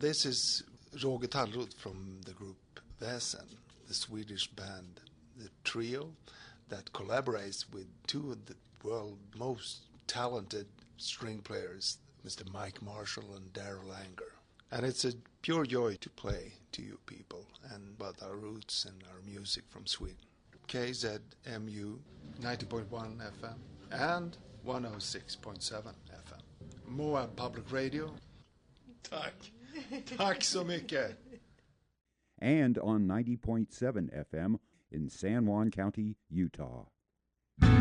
This is Roger Tallroth from the group Väsen, the Swedish band, the trio that collaborates with two of the world's most talented string players, Mr. Mike Marshall and Daryl Anger. And it's a pure joy to play to you people and about our roots and our music from Sweden. KZMU 90.1 FM and 106.7 FM. Moa Public Radio. Tack. Tack så mycket. And on 90.7 FM in San Juan County, Utah.